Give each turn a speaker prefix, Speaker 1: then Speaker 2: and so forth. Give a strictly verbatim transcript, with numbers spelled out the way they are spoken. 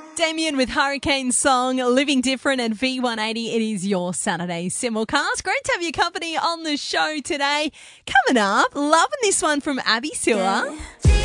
Speaker 1: Damien with Hurricane Song, Living Different at V one eighty. It is your Saturday simulcast. Great to have your company on the show today. Coming up, loving this one from Abby Sewer.